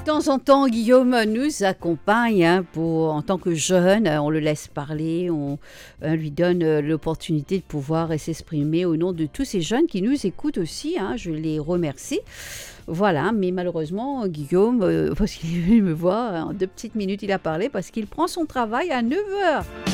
De temps en temps, Guillaume nous accompagne en tant que jeune. On le laisse parler, on lui donne l'opportunité de pouvoir s'exprimer au nom de tous ces jeunes qui nous écoutent aussi. Je les remercie. Voilà, mais malheureusement, Guillaume, parce qu'il est venu me voir, en 2 petites minutes, il a parlé parce qu'il prend son travail à 9h.